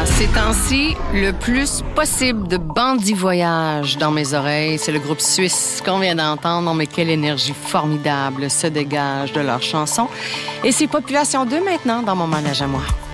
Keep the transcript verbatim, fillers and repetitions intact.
Ces temps-ci, le plus possible de bandits voyage dans mes oreilles. C'est le groupe suisse qu'on vient d'entendre. Non, mais quelle énergie formidable se dégage de leurs chansons. Et c'est Population deux maintenant dans mon manège à moi.